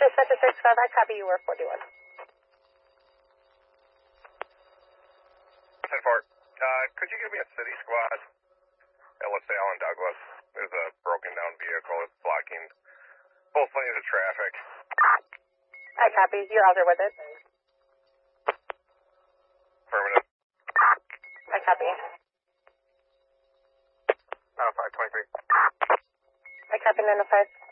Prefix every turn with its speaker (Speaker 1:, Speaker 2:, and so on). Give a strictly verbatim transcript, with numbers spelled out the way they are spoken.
Speaker 1: Dispatch at thirty-five, I copy you were forty-one.
Speaker 2: ten four. Uh, could you give me a city squad at, let's say, Allen Douglas? There's a broken down vehicle. It's blocking both lanes of traffic.
Speaker 1: I copy. You're out there with it.
Speaker 2: Affirmative.
Speaker 1: I copy.
Speaker 2: nine oh five twenty-three.
Speaker 1: I copy nine oh five.